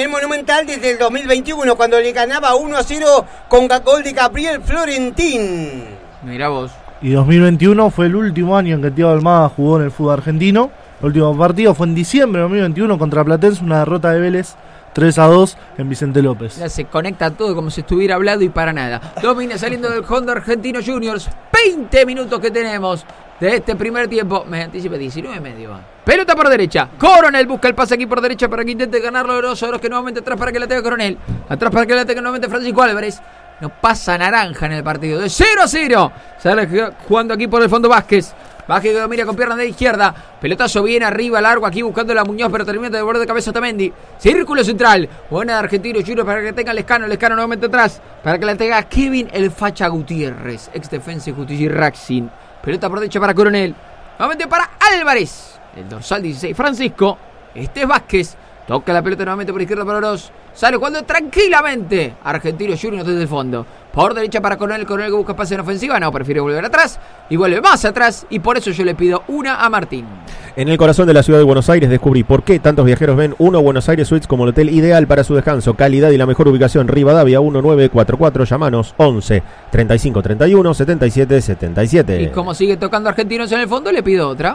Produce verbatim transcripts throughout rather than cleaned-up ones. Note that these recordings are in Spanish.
el Monumental desde el dos mil veintiuno, cuando le ganaba uno a cero con gol de Gabriel Florentín. Mirá vos. Y dos mil veintiuno fue el último año en que Thiago Almada jugó en el fútbol argentino. El último partido fue en diciembre de dos mil veintiuno contra Platense, una derrota de Vélez tres a dos en Vicente López. Ya se conecta todo como si estuviera hablado y para nada. Domina saliendo del Honda Argentino Juniors. veinte minutos que tenemos de este primer tiempo. Me anticipa diecinueve y medio. Pelota por derecha. Coronel busca el pase aquí por derecha para que intente ganarlo Oroz. Oroz que nuevamente atrás para que la tenga Coronel. Atrás para que la tenga nuevamente Francisco Álvarez. No pasa naranja en el partido. De cero a cero. Sale jugando aquí por el fondo Vázquez. Vázquez que domina con pierna de izquierda. Pelotazo bien arriba, largo aquí buscando la Muñoz, pero termina de borde de cabeza Otamendi. Círculo central. Buena de Argentino Juniors para que tenga Lescano. Lescano nuevamente atrás. Para que la tenga Kevin el Facha Gutiérrez. Ex defensa y justicia y Racing. Pelota por derecha para Coronel. Nuevamente para Álvarez. El dorsal dieciséis. Francisco. Este es Vázquez. Toca la pelota nuevamente por izquierda para Oroz. Sale jugando tranquilamente Argentino Juniors desde el fondo. Por derecha para Coronel. Coronel que busca pase en ofensiva. No, prefiere volver atrás. Y vuelve más atrás. Y por eso yo le pido una a Martín. En el corazón de la ciudad de Buenos Aires descubrí por qué tantos viajeros ven Uno Buenos Aires Suites como el hotel ideal para su descanso. Calidad y la mejor ubicación. Rivadavia uno nueve cuatro cuatro. Llamanos once treinta y cinco treinta y uno setenta y siete setenta y siete. Y como sigue tocando Argentinos en el fondo, le pido otra.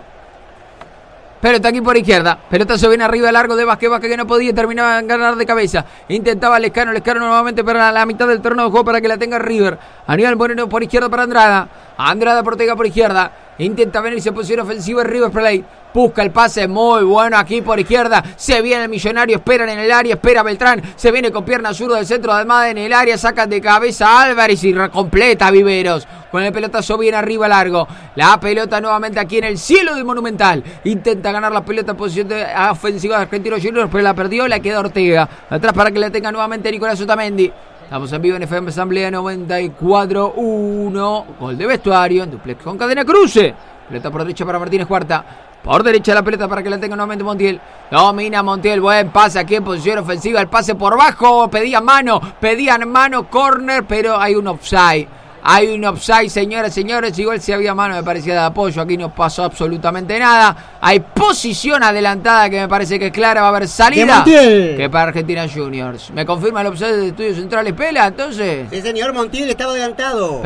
Pelota aquí por izquierda. Pelotazo viene arriba largo de Vázquez. Vázquez que no podía. Terminaba en ganar de cabeza. Intentaba Lescano. Lescano nuevamente para la mitad del terreno de juego para que la tenga River. Aníbal Moreno por izquierda para Andrada. Andrada Ortega por izquierda. Intenta venirse en posición ofensiva River Plate. Busca el pase muy bueno aquí por izquierda. Se viene el Millonario. Esperan en el área. Espera Beltrán. Se viene con pierna zurda del centro de Almada en el área. Sacan de cabeza Álvarez y completa Viveros. Con el pelotazo bien arriba largo. La pelota nuevamente aquí en el cielo del Monumental. Intenta ganar la pelota en posición de ofensiva de Argentino Juniors, pero la perdió. La queda Ortega. Atrás para que la tenga nuevamente Nicolás Otamendi. Estamos en vivo en F M Asamblea noventa y cuatro uno. Gol de vestuario en duplex con Cadena Cruce. Pelota por derecha para Martínez Cuarta. Por derecha la pelota para que la tenga nuevamente Montiel. Domina Montiel. Buen pase aquí en posición ofensiva. El pase por bajo. Pedían mano. Pedían mano. Corner. Pero hay un offside. Hay un offside, señoras y señores. Igual si había mano me parecía de apoyo. Aquí no pasó absolutamente nada. Hay posición adelantada que me parece que es clara. Va a haber salida. Que para Argentina Juniors. ¿Me confirma el offside de Estudios Centrales Pela entonces? Sí, señor. Montiel estaba adelantado.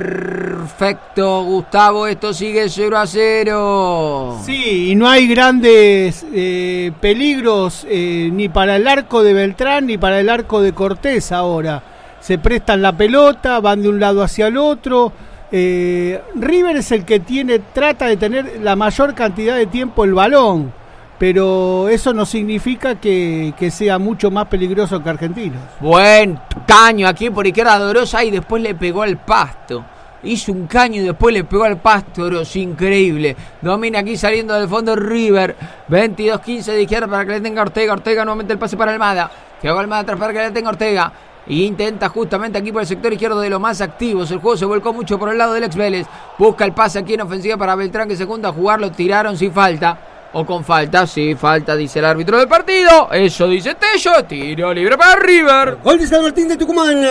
Perfecto, Gustavo. Esto sigue cero a cero. Sí, y no hay grandes eh, peligros eh, ni para el arco de Beltrán ni para el arco de Cortés ahora. Se prestan la pelota, van de un lado hacia el otro. Eh, River es el que tiene, trata de tener la mayor cantidad de tiempo el balón, pero eso no significa que, que sea mucho más peligroso que Argentinos. Buen caño aquí por izquierda de Oroz y después le pegó al pasto. Hizo un caño y después le pegó al pasto, Oroz, increíble. Domina aquí saliendo del fondo River. veintidós quince de izquierda para que le tenga Ortega. Ortega nuevamente el pase para Almada. Que haga Almada atrás para que le tenga Ortega. Y intenta justamente aquí por el sector izquierdo de los más activos. El juego se volcó mucho por el lado del ex Vélez. Busca el pase aquí en ofensiva para Beltrán que se junta a jugar. Lo tiraron sin falta. O con falta, sí, falta, dice el árbitro del partido. Eso dice Tello. Tiro libre para River. Gol de San Martín de Tucumán.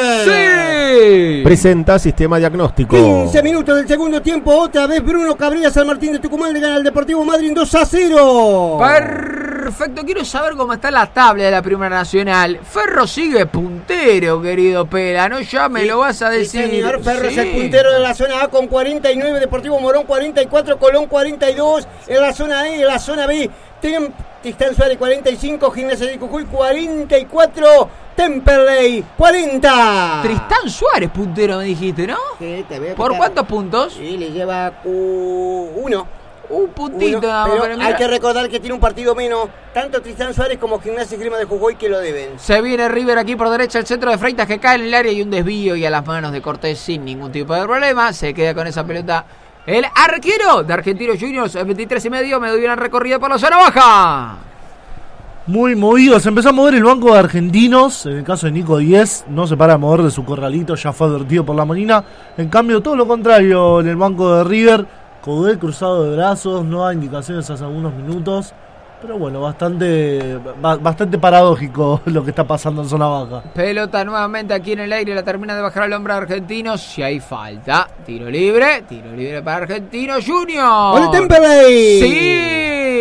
Sí. Presenta sistema diagnóstico. quince minutos del segundo tiempo. Otra vez Bruno Cabrera. San Martín de Tucumán le gana al Deportivo Madryn dos a cero. Perfecto. Quiero saber cómo está la tabla de la Primera Nacional. Ferro sigue puntero, querido Pela. No ya me sí, lo vas a decir. Sí, señor. Ferro sí. Es el puntero de la zona A con cuarenta y nueve. Deportivo Morón cuarenta y cuatro. Colón cuarenta y dos. En la zona E, en la zona Zona B, Tristán Suárez cuarenta y cinco, Gimnasia de Jujuy cuarenta y cuatro, Temperley cuarenta. Tristán Suárez puntero me dijiste, ¿no? Sí, te veo. ¿Por cuántos puntos? Sí, le lleva uh, uno. Un puntito. Uno, pero pero hay que recordar que tiene un partido menos, tanto Tristán Suárez como Gimnasia y Grima de Jujuy que lo deben. Se viene River aquí por derecha, el centro de Freitas que cae en el área y un desvío y a las manos de Cortés sin ningún tipo de problema. Se queda con esa pelota el arquero de Argentinos Juniors, en veintitrés y medio, me doy una recorrida por la zona baja. Muy movido, se empezó a mover el banco de Argentinos. En el caso de Nico Díez, no se para de mover de su corralito, ya fue advertido por la Molina. En cambio, todo lo contrario en el banco de River. Coudet cruzado de brazos, no hay indicaciones hace algunos minutos. Pero bueno, bastante bastante paradójico lo que está pasando en zona baja. Pelota nuevamente aquí en el aire, la termina de bajar al hombre argentino. Si hay falta, tiro libre, tiro libre para Argentinos Juniors. ¡Gol de Temperley! Sí.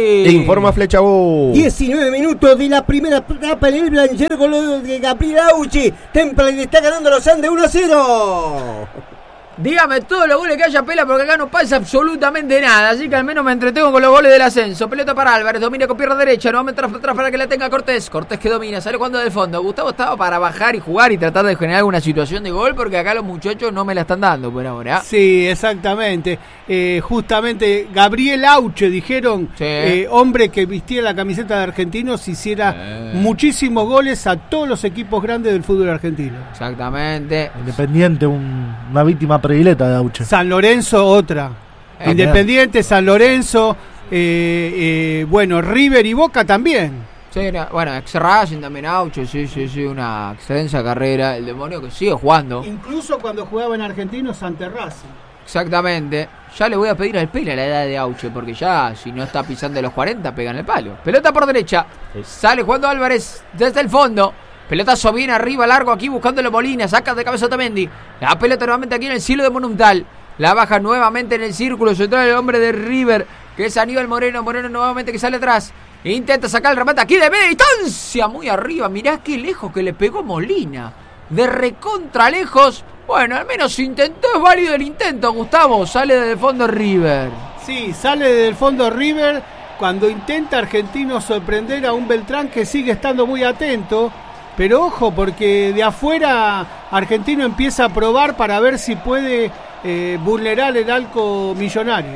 sí. Informa Flecha Bus. diecinueve minutos de la primera etapa en el Blancher, gol de Gabriel Auche. Temple le está ganando a los Andes uno a cero. Dígame todos los goles que haya, Pela, porque acá no pasa absolutamente nada. Así que al menos me entretengo con los goles del ascenso. Pelota para Álvarez, domina con pierna derecha. Nuevamente atrás para que la tenga Cortés. Cortés que domina, sale cuando del fondo. Gustavo estaba para bajar y jugar y tratar de generar alguna situación de gol, porque acá los muchachos no me la están dando por ahora. Sí, exactamente. Eh, justamente Gabriel Auche, dijeron, Sí. eh, hombre que vistiera la camiseta de Argentinos, hiciera Sí. muchísimos goles a todos los equipos grandes del fútbol argentino. Exactamente. Independiente, un- una víctima predileta de Auche. San Lorenzo, otra. Eh, Independiente, San Lorenzo, eh, eh, bueno, River y Boca también. Sí, era- bueno, ex Racing también Aucho, sí, sí, sí, una extensa carrera. El demonio que sigue jugando. Incluso cuando jugaba en Argentinos ante Racing. Exactamente. Ya le voy a pedir al Pela la edad de Auche, porque ya si no está pisando los cuarenta, pega en el palo. Pelota por derecha. Sale jugando Álvarez desde el fondo. Pelotazo bien arriba, largo aquí buscándolo Molina. Saca de cabeza Otamendi. La pelota nuevamente aquí en el cielo de Monumental. La baja nuevamente en el círculo central el hombre de River, que es Aníbal Moreno. Moreno nuevamente que sale atrás. Intenta sacar el remate aquí de media distancia. Muy arriba. Mirá qué lejos que le pegó Molina. De recontra lejos. Bueno, al menos intentó. Es válido el intento, Gustavo. Sale desde el fondo River. Sí, sale del fondo River cuando intenta Argentinos sorprender a un Beltrán que sigue estando muy atento. Pero ojo, porque de afuera Argentino empieza a probar para ver si puede eh, vulnerar el arco millonario.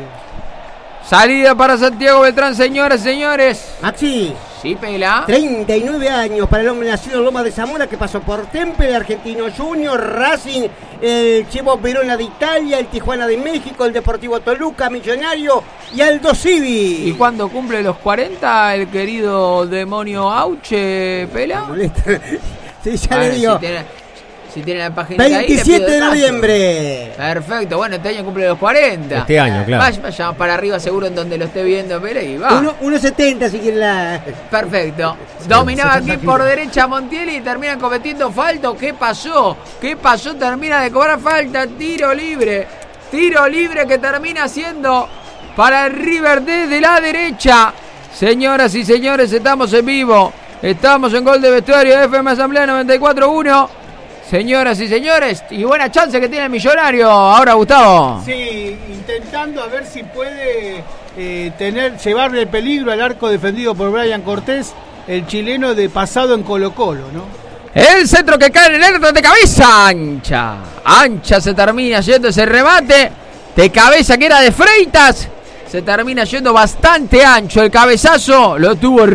Salida para Santiago Beltrán, señoras y señores. Maxi, Sí, Pela. treinta y nueve años para el hombre nacido en Loma de Zamora, que pasó por Temple, Argentino Junior, Racing, el Chievo Verona de Italia, el Tijuana de México, el Deportivo Toluca, Millonario y Aldo ¿Y Civi. cuando cumple los cuarenta el querido demonio Auche, Pela? Molesta. Sí, ya Bueno, le digo. Si tiene, si tiene la página ahí, le veintisiete pido de datos. noviembre. Perfecto, bueno, este año cumple los cuarenta. Este año, claro. Vaya, vaya para arriba seguro en donde lo esté viendo, Pela, y va. Uno- uno setenta si quiere la... Perfecto. Dominaba aquí por derecha Montiel y terminan cometiendo falta. ¿Qué pasó? ¿Qué pasó? Termina de cobrar falta. Tiro libre. Tiro libre que termina siendo para el River desde la derecha. Señoras y señores, estamos en vivo. Estamos en Gol de Vestuario F M Asamblea noventa y cuatro uno. Señoras y señores, y buena chance que tiene el Millonario. Ahora, Gustavo. Sí, intentando a ver si puede eh, tener llevarle el peligro al arco defendido por Brian Cortés, el chileno de pasado en Colo-Colo, ¿no? El centro que cae en el erto de cabeza. Ancha. Ancha se termina yendo ese remate. De cabeza que era de Freitas. Se termina yendo bastante ancho. El cabezazo lo tuvo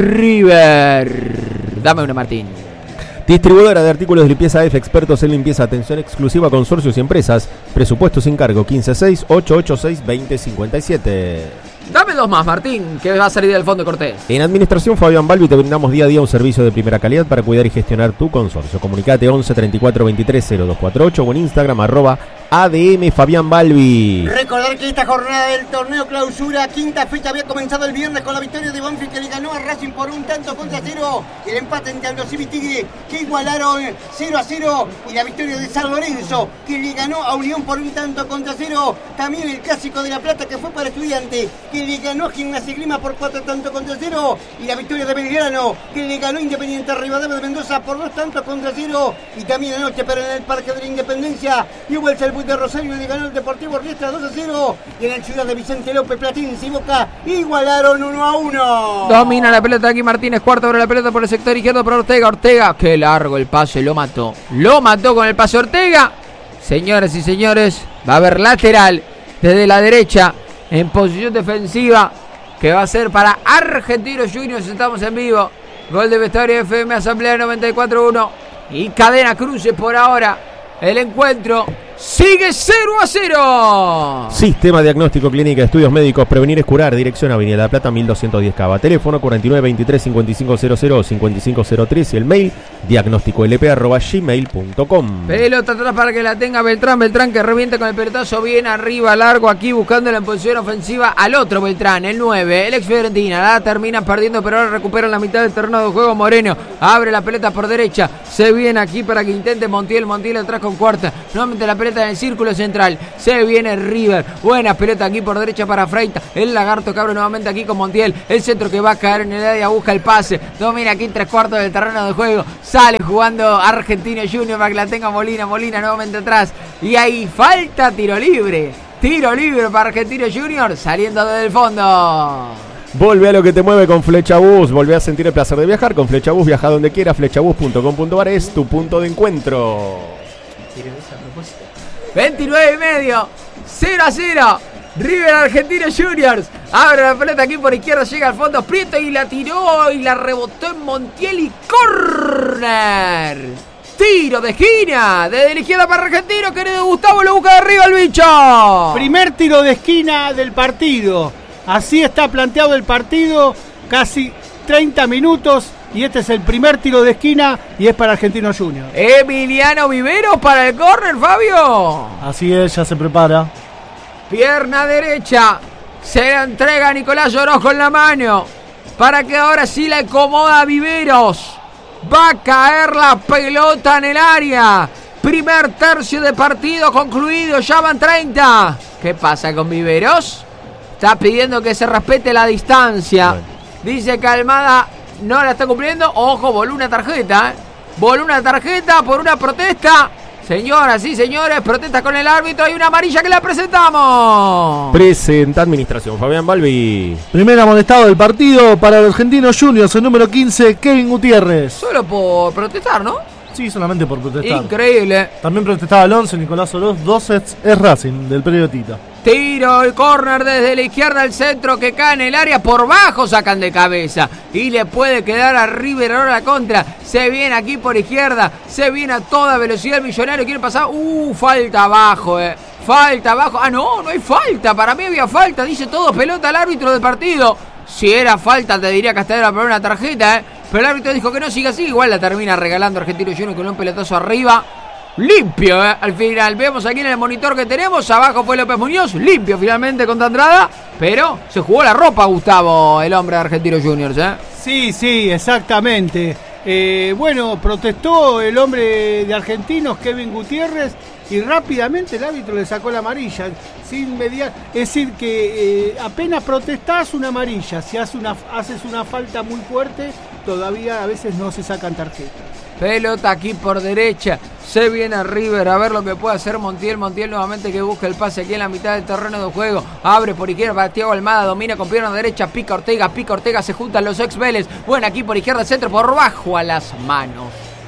River. Dame una, Martín. Distribuidora de artículos de limpieza F, expertos en limpieza, atención exclusiva a consorcios y empresas. Presupuesto sin cargo, quince seis, ocho ocho seis, veinte cincuenta y siete. Dame dos más, Martín, que va a salir del fondo Cortés. En Administración Fabián Balbi te brindamos día a día un servicio de primera calidad para cuidar y gestionar tu consorcio. Comunicate once treinta y cuatro veintitrés cero dos cuarenta y ocho o en Instagram arroba A D M Fabián Balbi. Recordar que esta jornada del torneo clausura, quinta fecha, había comenzado el viernes con la victoria de Banfield, que le ganó a Racing por un tanto contra cero. El empate entre Aldo Civi y Tigre, que igualaron cero a cero. Y la victoria de San Lorenzo, que le ganó a Unión por un tanto contra cero. También el clásico de La Plata, que fue para Estudiante, que le ganó a Gimnasia y Grima por cuatro tantos contra cero. Y la victoria de Belgrano, que le ganó a Independiente Rivadavia de Mendoza por dos tantos contra cero. Y también anoche, pero en el Parque de la Independencia, Newell's de Rosario le ganó el Deportivo Riestra dos a cero. Y en la ciudad de Vicente López, Platense y Boca igualaron uno a uno. Domina la pelota aquí Martínez, cuarto sobre la pelota por el sector izquierdo para Ortega. Ortega, qué largo el pase, lo mató. Lo mató con el pase Ortega. Señoras y señores, va a haber lateral desde la derecha en posición defensiva, que va a ser para Argentinos Juniors. Estamos en vivo. Gol de Vestuario F M Asamblea noventa y cuatro uno. Y cadena cruces por ahora. El encuentro sigue cero a cero. Sistema Diagnóstico Clínica Estudios Médicos, Prevenir es Curar, dirección Avenida La Plata mil doscientos diez Cava, teléfono cuarenta y nueve veintitrés cincuenta y cinco cero cero o cincuenta y cinco cero tres y el mail diagnóstico l p arroba gmail punto com. Pelota atrás para que la tenga Beltrán. Beltrán que revienta con el pelotazo bien arriba, largo aquí, buscándolo en posición ofensiva al otro Beltrán, el nueve, el ex Fiorentina. La termina perdiendo, pero ahora recupera la mitad del terreno de juego Moreno. Abre la pelota por derecha. Se viene aquí para que intente Montiel. Montiel atrás con Cuarta. Nuevamente la pelota en el círculo central. Se viene River. Buena pelota aquí por derecha para Freita. El lagarto que abre nuevamente aquí con Montiel. El centro que va a caer en el área. Busca el pase. Domina aquí tres cuartos del terreno de juego. Sale jugando Argentino Junior para que la tenga Molina. Molina nuevamente atrás. Y ahí falta, tiro libre. Tiro libre para Argentino Junior. Saliendo desde el fondo. Volve a lo que te mueve con Flechabús. Volve a sentir el placer de viajar con Flechabús. Viaja donde quiera. Flechabús punto com punto a r es tu punto de encuentro. veintinueve y medio. cero a cero. River Argentino Juniors. Abre la pelota aquí por izquierda. Llega al fondo Prieto y la tiró y la rebotó en Montiel y córner. Tiro de esquina. Desde la izquierda para Argentino. Querido Gustavo, lo busca de arriba el bicho. Primer tiro de esquina del partido. Así está planteado el partido. Casi treinta minutos. Y este es el primer tiro de esquina y es para Argentinos Juniors. Emiliano Viveros para el córner, Fabio. Así es, ya se prepara. Pierna derecha. Se la entrega a Nicolás Oroz con la mano. Para que ahora sí la acomoda Viveros. Va a caer la pelota en el área. Primer tercio de partido concluido. Ya van treinta. ¿Qué pasa con Viveros? Está pidiendo que se respete la distancia. Bueno. Dice que Almada no la está cumpliendo. Ojo, voló una tarjeta. ¿eh? Voló una tarjeta por una protesta. Señoras y señores, protesta con el árbitro. Hay una amarilla que la presentamos. Presenta administración, Fabián Balbi. Primer amonestado del partido para el Argentino Juniors, el número quince, Kevin Gutiérrez. Solo por protestar, ¿no? Sí, solamente por protestar. Increíble. También protestaba el once, Nicolás Oroz. dos es Racing, del predio Tita. Tiro, el córner desde la izquierda al centro que cae en el área. Por bajo sacan de cabeza. Y le puede quedar a River ahora la contra. Se viene aquí por izquierda. Se viene a toda velocidad el Millonario. Quiere pasar. Uh, falta abajo, eh. Falta abajo. Ah, no, no hay falta. Para mí había falta. Dice todo pelota al árbitro del partido. Si era falta, te diría que hasta era para una tarjeta, eh. Pero el árbitro dijo que no, sigue así. Igual la termina regalando Argentino Juniors con un pelotazo arriba. Limpio, eh, al final. Vemos aquí en el monitor que tenemos. Abajo fue López Muñoz. Limpio finalmente contra Andrada. Pero se jugó la ropa, Gustavo, el hombre de Argentinos Juniors, ¿eh? Sí, sí, exactamente. Eh, bueno, protestó el hombre de Argentinos, Kevin Gutiérrez. Y rápidamente el árbitro le sacó la amarilla. Sin mediar. Es decir, que eh, apenas protestás una amarilla. Si haces una, haces una falta muy fuerte, todavía a veces no se sacan tarjetas. Pelota aquí por derecha. Se viene a River a ver lo que puede hacer Montiel. Montiel nuevamente que busca el pase aquí en la mitad del terreno de juego. Abre por izquierda para Thiago Almada. Domina con pierna derecha. Pica Ortega. Pica Ortega. Se juntan los ex Vélez. Bueno, aquí por izquierda centro. Por bajo a las manos.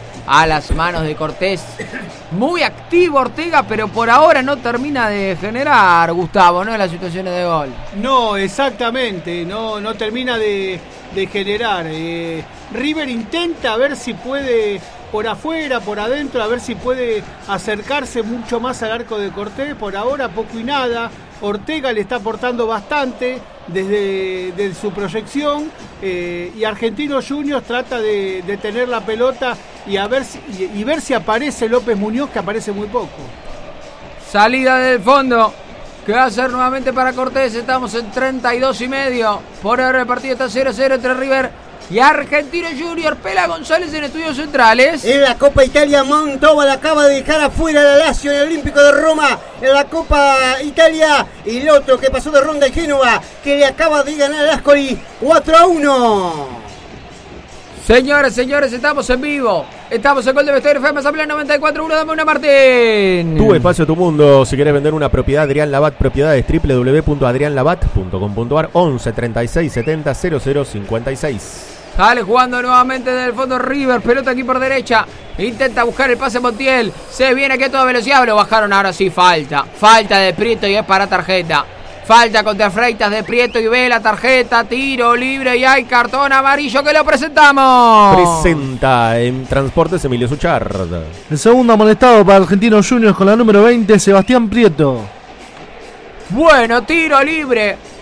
A las manos de Cortés. Muy activo Ortega, pero por ahora no termina de generar, Gustavo, ¿no? En las situaciones de gol. No, exactamente. No, no termina de, de generar. Eh, River intenta a ver si puede por afuera, por adentro, a ver si puede acercarse mucho más al arco de Cortés. Por ahora poco y nada. Ortega le está aportando bastante desde, desde su proyección eh, y Argentinos Juniors trata de, de tener la pelota y, a ver si, y, y ver si aparece López Muñoz, que aparece muy poco. Salida del fondo que va a ser nuevamente para Cortés. Estamos en treinta y dos y medio. Por ahora el partido está cero a cero entre River y Argentino Junior. Pela González en estudios centrales. En la Copa Italia, Montova la acaba de dejar afuera la Lazio en el Olímpico de Roma. En la Copa Italia, y el otro que pasó de ronda el Génova, que le acaba de ganar al Ascoli cuatro a uno. Señores, señores, estamos en vivo. Estamos en Gol de Vestuario F M Asamblea noventa y cuatro uno. Dame una, Martín. Tu espacio, tu mundo. Si querés vender una propiedad, Adrián Labat Propiedades, doble u doble u doble u punto adrián labat punto com punto a r. once treinta y seis setenta cero cero cincuenta y seis. Sale jugando nuevamente desde el fondo River. Pelota aquí por derecha. Intenta buscar el pase Montiel. Se viene aquí a toda velocidad. Lo bajaron ahora sí. Falta. Falta de Prieto y es para tarjeta. Falta contra Freitas de Prieto y ve la tarjeta. Tiro libre y hay cartón amarillo que lo presentamos. Presenta en Transportes Emilio Suchard. El segundo amonestado para Argentinos Juniors con la número veinte, Sebastián Prieto. Bueno, tiro libre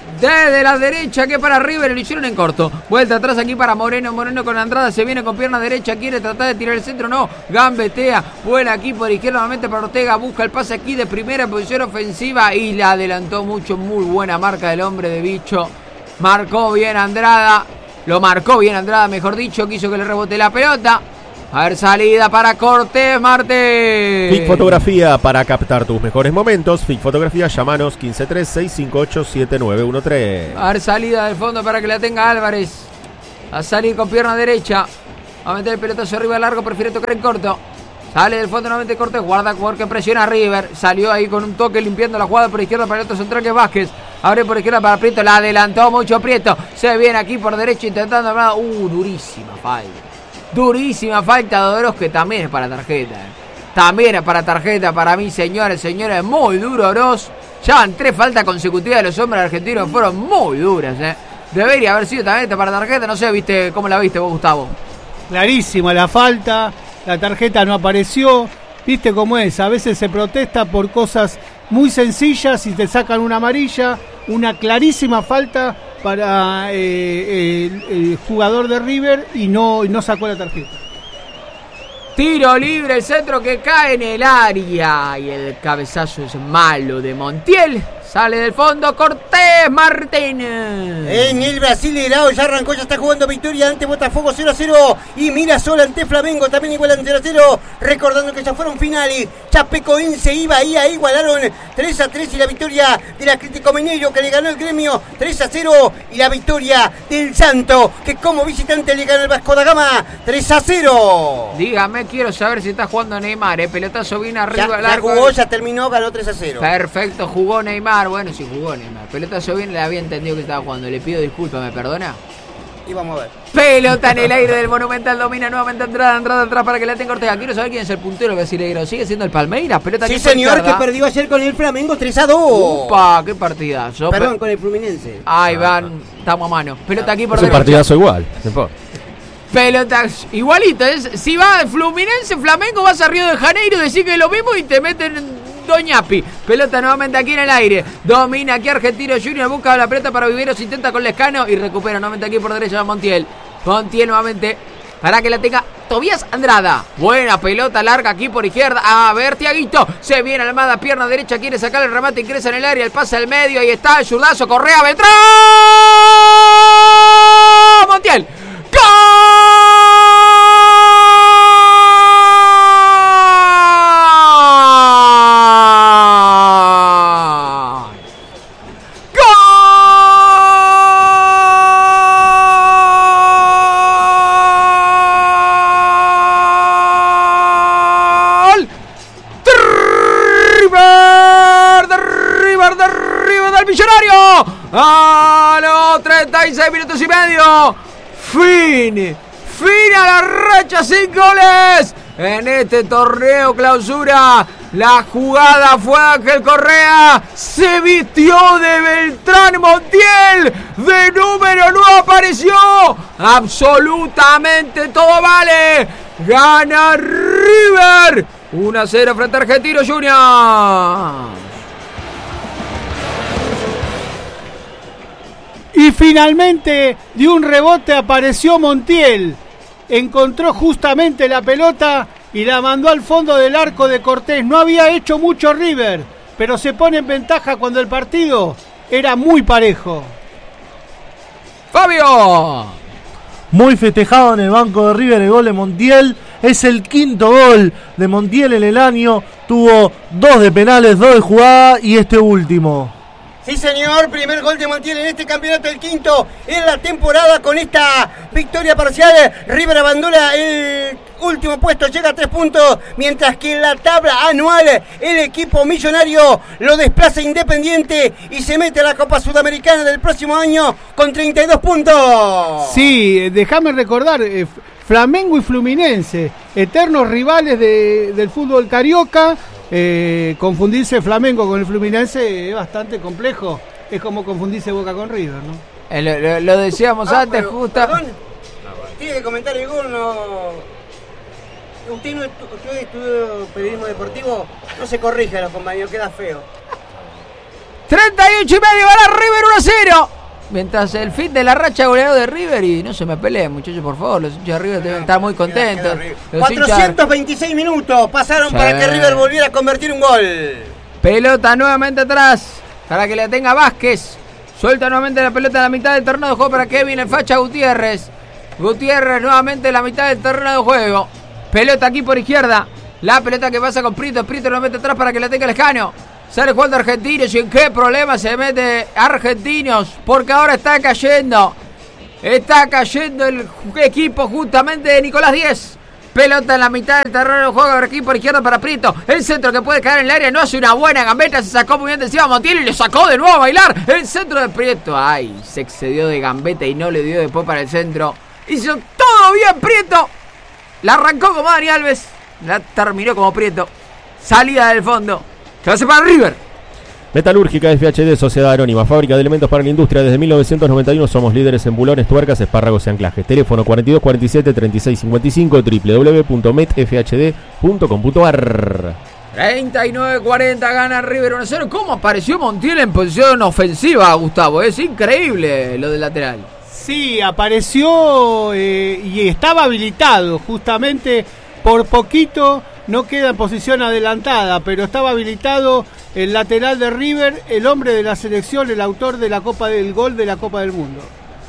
Desde la derecha que para River, lo hicieron en corto. Vuelta atrás aquí para Moreno. Moreno con Andrada, se viene con pierna derecha. Quiere tratar de tirar el centro, no. Gambetea, vuela aquí por izquierda nuevamente para Ortega. Busca el pase aquí de primera posición ofensiva y la adelantó mucho. Muy buena marca del hombre de Bicho. Marcó bien Andrada. Lo marcó bien Andrada, mejor dicho. Quiso que le rebote la pelota. A ver, salida para Cortés Martes. F I C Fotografía para captar tus mejores momentos. F I C Fotografía, llamanos quince tres seis cinco ocho siete nueve uno tres. A ver, salida del fondo para que la tenga Álvarez. A salir con pierna derecha. Va a meter el pelotazo arriba largo, prefiere tocar en corto. Sale del fondo nuevamente Cortés, guarda porque presiona a River. Salió ahí con un toque limpiando la jugada por izquierda para el otro central que es Vázquez. Abre por izquierda para Prieto, la adelantó mucho Prieto. Se viene aquí por derecha intentando hablar. Uh, durísima falta. Durísima falta de Oroz, que también es para tarjeta. eh. También es para tarjeta para mí, señores, señores. Muy duro Oroz. Ya van tres faltas consecutivas de los hombres argentinos. Fueron muy duras. Eh. Debería haber sido también para tarjeta. No sé, viste cómo la viste vos, Gustavo. Clarísima la falta. La tarjeta no apareció. Viste cómo es. A veces se protesta por cosas muy sencillas y te sacan una amarilla. Una clarísima falta para eh, el, el jugador de River y no, y no sacó la tarjeta. Tiro libre, el centro que cae en el área y el cabezazo es malo de Montiel. Sale del fondo Cortés Martínez. En el Brasil helado ya arrancó, ya está jugando Victoria ante Botafogo cero a cero y Mirasol ante Flamengo también igual ante cero a cero. Recordando que ya fueron finales, Chapecoense iba ahí, ahí igualaron tres a tres y la victoria del Atlético Mineiro que le ganó el Gremio tres a cero y la victoria del Santo que como visitante le ganó el Vasco da Gama tres a cero. Dígame, quiero saber si está jugando Neymar, eh. Pelotazo viene arriba. Ya, ya jugó, ya terminó, ganó tres a cero. Perfecto, jugó Neymar. Bueno, si jugó Neymar. Pelotazo bien, le había entendido que estaba jugando. Le pido disculpas, ¿me perdona? Y vamos a ver. Pelota en el aire del Monumental, domina nuevamente Andrada, Andrada atrás para que la tenga Ortega. Quiero saber quién es el puntero brasileño. ¿Sigue siendo el Palmeiras? Pelota Sí, que señor, que perdió ayer con el Flamengo tres a dos. Upa, qué partidazo. Perdón, con el Fluminense. Ahí van, estamos a mano. Pelota aquí por Es un derecha. partidazo igual. No importa. Pelota igualito. Es, si va Fluminense, Flamengo, vas a Río de Janeiro, decís que es lo mismo y te meten Doñapi. Pelota nuevamente aquí en el aire. Domina aquí Argentino Junior. Busca la pelota para Viveros. Intenta con Lescano y recupera nuevamente aquí por derecha Montiel. Montiel nuevamente para que la tenga Tobías Andrada. Buena pelota larga aquí por izquierda. A ver, Tiaguito. Se viene Almada, pierna derecha. Quiere sacar el remate. Ingresa en el área. El pase al medio. Ahí está el zurdazo. Correa, Beltrán. Montiel. ¡Gol! Millonario a los treinta y seis minutos y medio. Fin, fin a la racha sin goles en este torneo clausura. La jugada fue Ángel Correa, se vistió de Beltrán Montiel, de número no apareció. Absolutamente todo vale. Gana River uno a cero frente a Argentino Junior. Y finalmente de un rebote apareció Montiel. Encontró justamente la pelota y la mandó al fondo del arco de Cortés. No había hecho mucho River, pero se pone en ventaja cuando el partido era muy parejo. Fabio. Muy festejado en el banco de River el gol de Montiel. Es el quinto gol de Montiel en el año. Tuvo dos de penales, dos de jugada y este último. Sí, señor, primer gol de Montiel en este campeonato, el quinto en la temporada. Con esta victoria parcial, River abandona el último puesto, llega a tres puntos, mientras que en la tabla anual el equipo millonario lo desplaza Independiente y se mete a la Copa Sudamericana del próximo año con treinta y dos puntos. Sí, déjame recordar, eh, Flamengo y Fluminense, eternos rivales de, del fútbol carioca. Eh, confundirse Flamengo con el Fluminense es bastante complejo. Es como confundirse Boca con River, ¿no? Eh, lo, lo, lo decíamos ah, antes, justo. Tiene que comentar el gol, no. Usted no usted estudió periodismo deportivo, no se corrige a los compañeros, queda feo. treinta y ocho y medio, gana River uno a cero. Mientras el fin de la racha goleador de River, y no se me peleen, muchachos, por favor, los hinchas de River deben estar muy contentos. Los cuatrocientos veintiséis hinchas... minutos pasaron sí. para que River volviera a convertir un gol. Pelota nuevamente atrás, para que la tenga Vázquez. Suelta nuevamente la pelota en la mitad del terreno de juego para Kevin el Facha Gutiérrez. Gutiérrez nuevamente en la mitad del terreno de juego. Pelota aquí por izquierda. La pelota que pasa con Prieto. Prieto nuevamente atrás para que la tenga Lescano. Sale jugando Argentinos. ¿Y en qué problema se mete Argentinos? Porque ahora está cayendo. Está cayendo el equipo justamente de Nicolás Díez. Pelota en la mitad del terreno de juego aquí por izquierda para Prieto. El centro que puede caer en el área. No hace una buena gambeta. Se sacó muy bien de encima Montiel y le sacó de nuevo a bailar. El centro de Prieto. Ay, se excedió de gambeta y no le dio después para el centro. Hizo todo bien Prieto. La arrancó como Dani Alves. La terminó como Prieto. Salida del fondo. Que va a ser para River. Metalúrgica F H D, Sociedad Anónima, fábrica de elementos para la industria. Desde mil novecientos noventa y uno somos líderes en bulones, tuercas, espárragos y anclajes. Teléfono cuarenta y dos cuarenta y siete treinta y seis cincuenta y cinco, doble u doble u doble u punto met f h d punto com punto a r. treinta y nueve cuarenta gana River uno a cero. ¿Cómo apareció Montiel en posición ofensiva, Gustavo? Es increíble lo del lateral. Sí, apareció eh, y estaba habilitado justamente por poquito. No queda en posición adelantada, pero estaba habilitado el lateral de River, el hombre de la selección, el autor de la Copa del Gol de la Copa del Mundo.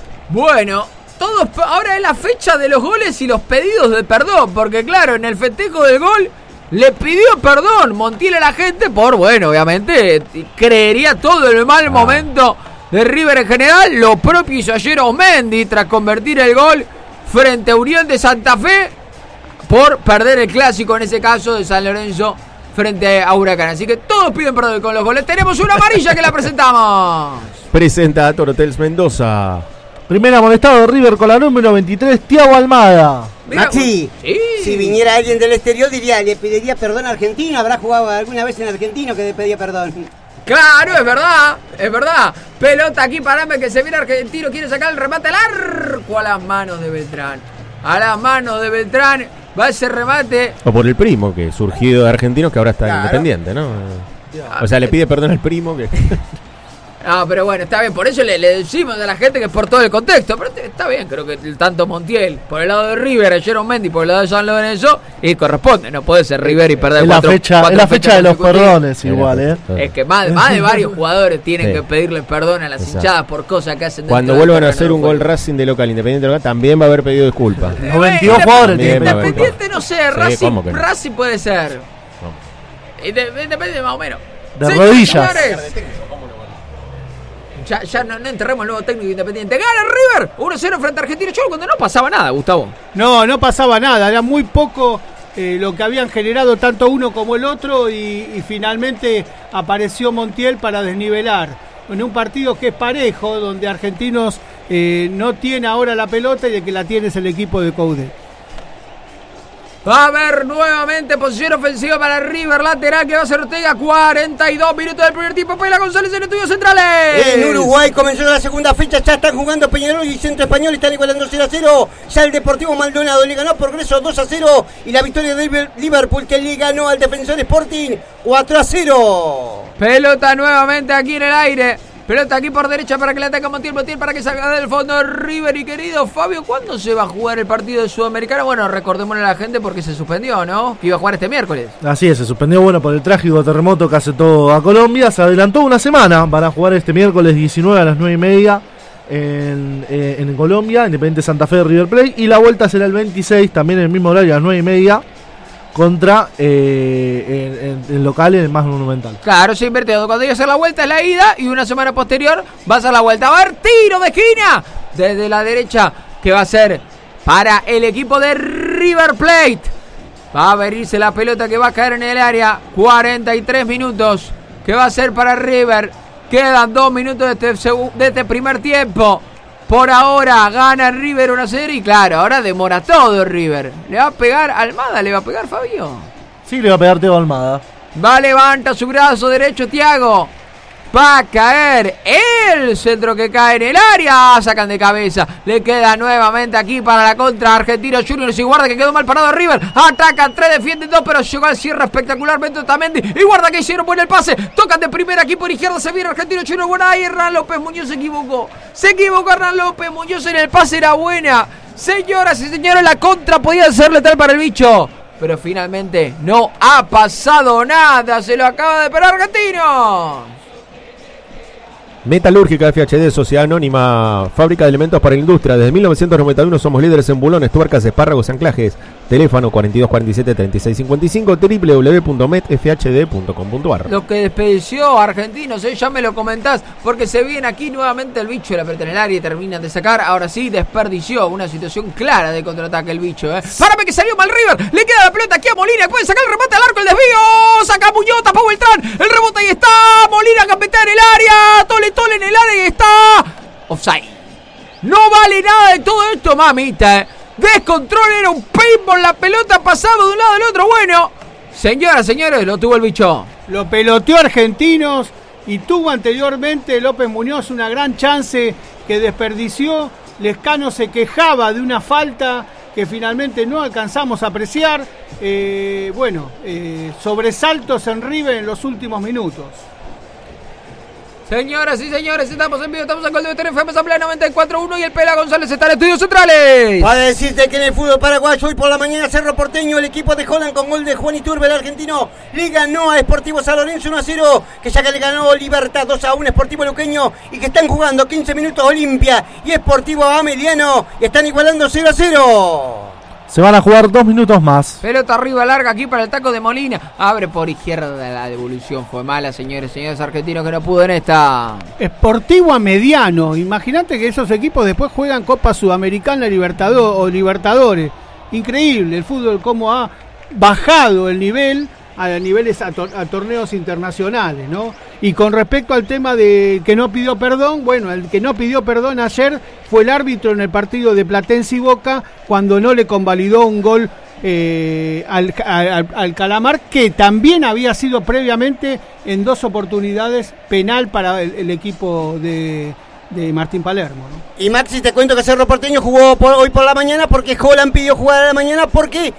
Bueno, todos, ahora es la fecha de los goles y los pedidos de perdón, porque claro, en el festejo del gol le pidió perdón Montiel a la gente por, bueno, obviamente, creería todo el mal momento de River en general. Lo propio hizo ayer Osmendi tras convertir el gol frente a Unión de Santa Fe, por perder el clásico, en ese caso, de San Lorenzo frente a Huracán. Así que todos piden perdón con los goles. Tenemos una amarilla que la presentamos. Presenta a Torotels Mendoza. Primer amonestado de River con la número veintitrés, Thiago Almada. Mira, Maxi, sí. Si viniera alguien del exterior diría, le pediría perdón a Argentino. ¿Habrá jugado alguna vez en Argentino que le pedía perdón? Claro, es verdad, es verdad. Pelota aquí para Ambe, que se viene Argentino, quiere sacar el remate al arco a las manos de Beltrán. A las manos de Beltrán. Va ese remate. O por el primo, que surgido de Argentinos, que ahora está claro. Independiente, ¿no? O sea, le pide perdón al primo. Que... No, pero bueno, está bien. Por eso le, le decimos a la gente que es por todo el contexto. Pero está bien, creo que tanto Montiel por el lado de River, ayer Mendy por el lado de San Lorenzo, y corresponde. No puede ser River y perder es cuatro, la fecha, cuatro es la fecha de los perdones, igual, ¿eh? Es que más, más de varios jugadores tienen sí. que pedirle perdón a las Exacto. hinchadas por cosas que hacen. Cuando vuelvan a hacer un gol Racing de local, Independiente de local, también va a haber pedido disculpas. Los veintidós jugadores. Independiente, no sé, sí, Racing, no? Racing puede ser. No. Independiente más o menos. De sí, rodillas. Ya, ya no, no enterremos el nuevo técnico Independiente. ¡Gana River! uno a cero frente a Argentino. Yo cuando no pasaba nada, Gustavo. No, no pasaba nada. Era muy poco eh, lo que habían generado tanto uno como el otro. Y, y finalmente apareció Montiel para desnivelar. En un partido que es parejo, donde Argentinos eh, no tiene ahora la pelota y el que la tiene es el equipo de Coudet. Va a haber nuevamente posición ofensiva para River, lateral que va a ser Ortega. Cuarenta y dos minutos del primer tiempo. Pela González en estudios centrales. En Uruguay comenzó la segunda fecha. Ya están jugando Peñarol y Centro Español. Están igualando cero a cero. Ya el Deportivo Maldonado le ganó Progreso dos a cero. Y la victoria de Liverpool, que le ganó al Defensor Sporting cuatro a cero. Pelota nuevamente aquí en el aire. Pelota aquí por derecha para que le ataque a Montiel, Montiel para que salga del fondo River. Y querido Fabio, ¿cuándo se va a jugar el partido de Sudamericana? Bueno, recordémosle a la gente porque se suspendió, ¿no? Que iba a jugar este miércoles. Así es, se suspendió, bueno, por el trágico terremoto que hace todo a Colombia. Se adelantó una semana para jugar este miércoles diecinueve a las nueve y media en, eh, en Colombia, Independiente Santa Fe de River Plate. Y la vuelta será el veintiséis, también en el mismo horario, a las nueve y media. Contra eh, en, en local en el más monumental. Claro, se invirtió. Cuando iba a hacer la vuelta es la ida y una semana posterior va a ser la vuelta. Va a haber tiro de esquina desde la derecha que va a ser para el equipo de River Plate. Va a abrirse la pelota que va a caer en el área. cuarenta y tres minutos que va a ser para River. Quedan dos minutos de este, de este primer tiempo. Por ahora gana River uno a cero y claro, ahora demora todo River. ¿Le va a pegar Almada? ¿Le va a pegar Fabio? Sí, le va a pegar Teo Almada. Va, levanta su brazo derecho Thiago. Va a caer el centro que cae en el área. Sacan de cabeza. Le queda nuevamente aquí para la contra Argentinos Juniors. Y guarda que quedó mal parado River. Atacan tres, defienden dos, pero llegó al cierre espectacularmente Otamendi. Y guarda que hicieron buen el pase. Tocan de primera aquí por izquierda. Se viene Argentinos Juniors. Buena ahí. Hernán López Muñoz se equivocó. Se equivocó Hernán López Muñoz en el pase. Era buena. Señoras y señores, la contra podía ser letal para el bicho. Pero finalmente no ha pasado nada. Se lo acaba de perder Argentinos. Metalúrgica F H D, Sociedad Anónima, fábrica de elementos para la industria. Desde mil novecientos noventa y uno somos líderes en bulones, tuercas, espárragos, anclajes. Teléfono cuarenta y dos cuarenta y siete treinta y seis cincuenta y cinco, doble u doble u doble u punto met f h d punto com punto a r. Lo que despeció Argentinos, eh, ya me lo comentás, porque se viene aquí nuevamente el bicho, la pelota en el área y terminan de sacar. Ahora sí, desperdició una situación clara de contraataque el bicho. Eh. Párame que salió mal River, le queda la pelota aquí a Molina, puede sacar el remate al arco, el desvío, saca Muñoz, tapó Beltrán, el rebote ahí está, Molina capetea en el área, Tole Tole en el área y está offside. No vale nada de todo esto, mamita, eh. Descontrol, era un pinball, la pelota pasaba de un lado al otro. Bueno, señoras, señores, lo tuvo el bicho. Lo peloteó Argentinos y tuvo anteriormente López Muñoz una gran chance que desperdició. Lescano se quejaba de una falta que finalmente no alcanzamos a apreciar. Eh, bueno, eh, sobresaltos en River en los últimos minutos. Señoras y señores, estamos en vivo, estamos en Gol de F M Asamblea noventa y cuatro punto uno y el Pela González está en Estudios Centrales. Para decirte que en el fútbol paraguayo hoy por la mañana Cerro Porteño, el equipo de Holland con gol de Juan Iturbe, el argentino, le ganó a Sportivo San Lorenzo uno a cero, que ya que le ganó Libertad dos a uno Sportivo Luqueño y que están jugando quince minutos Olimpia y Sportivo Ameliano y están igualando cero a cero. Se van a jugar dos minutos más. Pelota arriba larga aquí para el taco de Molina. Abre por izquierda, la devolución fue mala, señores, señores argentinos, que no pudo en esta. Sportivo a mediano. Imagínate que esos equipos después juegan Copa Sudamericana Libertador, o Libertadores. Increíble el fútbol, cómo ha bajado el nivel a niveles a, tor- a torneos internacionales, ¿no? Y con respecto al tema de que no pidió perdón, bueno, el que no pidió perdón ayer fue el árbitro en el partido de Platense y Boca cuando no le convalidó un gol eh, al, al, al Calamar, que también había sido previamente en dos oportunidades penal para el, el equipo de, de Martín Palermo, ¿no? Y Maxi, te cuento que Cerro Porteño jugó por, hoy por la mañana porque Holland pidió jugar a la mañana porque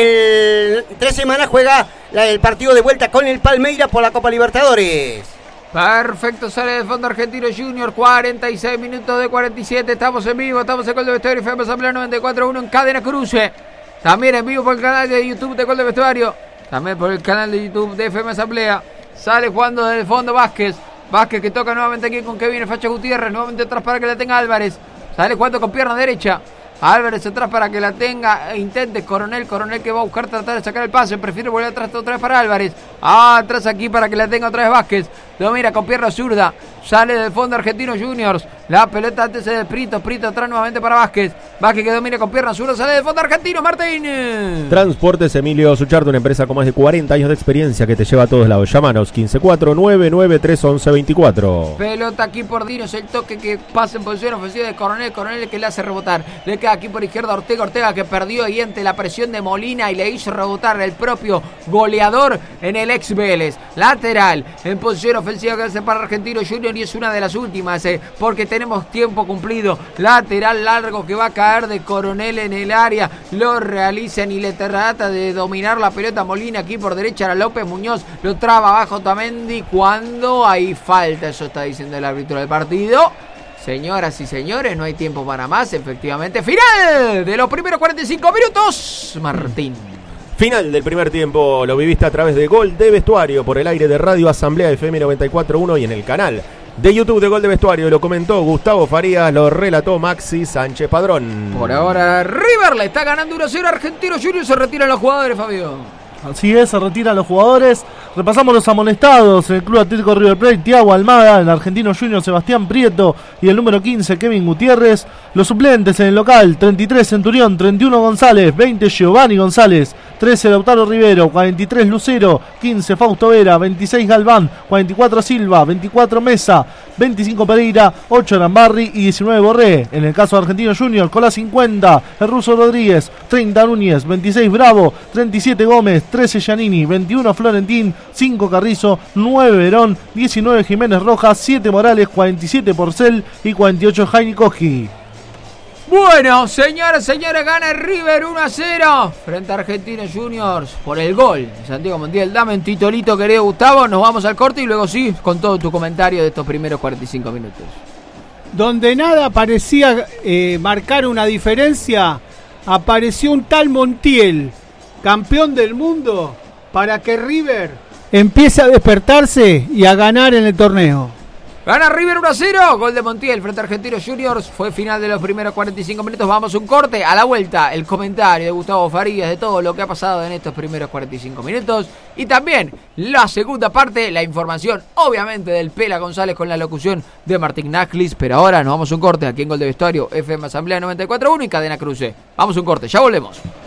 el tres semanas juega la, el partido de vuelta con el Palmeiras por la Copa Libertadores. Perfecto, sale de fondo Argentino Junior, cuarenta y seis minutos de cuarenta y siete, estamos en vivo, estamos en Gol de Vestuario F M Asamblea noventa y cuatro punto uno en Cadena Cruce, también en vivo por el canal de YouTube de Gol de Vestuario, también por el canal de YouTube de F M Asamblea. Sale jugando desde el fondo Vázquez, Vázquez que toca nuevamente aquí con Kevin Facha Gutiérrez, nuevamente atrás para que la tenga Álvarez, sale jugando con pierna derecha, Álvarez atrás para que la tenga e intente Coronel, Coronel que va a buscar tratar de sacar el pase, prefiere volver atrás otra vez para Álvarez, ah, atrás aquí para que la tenga otra vez Vázquez, lo mira con pierna zurda, sale del fondo Argentino Juniors, la pelota antes de Prito, Prito atrás nuevamente para Vázquez, Vázquez que domina con pierna zurda, sale del fondo Argentino, Martín. Transportes Emilio Suchardo, una empresa con más de cuarenta años de experiencia que te lleva a todos lados. Llámanos quince cuatro nueve nueve tres once veinticuatro. Pelota aquí por Dinos, el toque que pasa en posición ofensiva de Coronel, Coronel que le hace rebotar, le queda aquí por izquierda Ortega, Ortega que perdió y ante la presión de Molina y le hizo rebotar el propio goleador en el ex Vélez, lateral en posición ofensiva que hace para Argentino Junior y es una de las últimas eh, porque tenemos tiempo cumplido, lateral largo que va a caer de Coronel en el área, lo realizan y le trata de dominar la pelota Molina aquí por derecha a López Muñoz, lo traba abajo Otamendi cuando hay falta, eso está diciendo el árbitro del partido. Señoras y señores, no hay tiempo para más, efectivamente, final de los primeros cuarenta y cinco minutos, Martín. Final del primer tiempo, lo viviste a través de Gol de Vestuario por el aire de Radio Asamblea F M noventa y cuatro punto uno y en el canal de YouTube de Gol de Vestuario. Lo comentó Gustavo Farías, lo relató Maxi Sánchez Padrón. Por ahora River le está ganando uno a cero a Argentino Junior, se retiran los jugadores, Fabio. Así es, se retiran los jugadores. Repasamos los amonestados. El Club Atlético River Plate, Thiago Almada. El Argentino Junior, Sebastián Prieto. Y el número quince, Kevin Gutiérrez. Los suplentes en el local, treinta y tres Centurión, treinta y uno González, veinte Giovanni González, trece Lautaro Rivero, cuarenta y tres Lucero, quince Fausto Vera, veintiséis Galván, cuarenta y cuatro Silva, veinticuatro Mesa, veinticinco Pereira, ocho Arambarri y diecinueve Borré. En el caso de Argentino Junior, con la cincuenta, el ruso Rodríguez, treinta Núñez, veintiséis Bravo, treinta y siete Gómez, trece Giannini, veintiuno Florentín, cinco Carrizo, nueve Verón, diecinueve Jiménez Rojas, siete Morales, cuarenta y siete Porcel y cuarenta y ocho Jaime Koski. Bueno, señoras, señores, gana River uno a cero frente a Argentinos Juniors por el gol de Santiago Montiel. Dame un titolito, querido Gustavo. Nos vamos al corte y luego sí, con todo tu comentario de estos primeros cuarenta y cinco minutos. Donde nada parecía eh, marcar una diferencia, apareció un tal Montiel, campeón del mundo, para que River empiece a despertarse y a ganar en el torneo. Gana River uno a cero, gol de Montiel frente a Argentinos Juniors. Fue final de los primeros cuarenta y cinco minutos. Vamos a un corte, a la vuelta el comentario de Gustavo Farías de todo lo que ha pasado en estos primeros cuarenta y cinco minutos. Y también la segunda parte, la información obviamente del Pela González con la locución de Martín Nachlis. Pero ahora nos vamos a un corte aquí en Gol de Vestuario, F M Asamblea noventa y cuatro punto uno y Cadena Cruce. Vamos a un corte, ya volvemos.